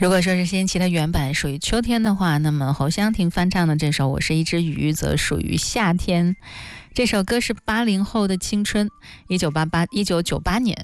如果说是先期的原版属于秋天的话，那么侯湘婷翻唱的这首《我是一只鱼》则属于夏天。这首歌是80后的青春，1998年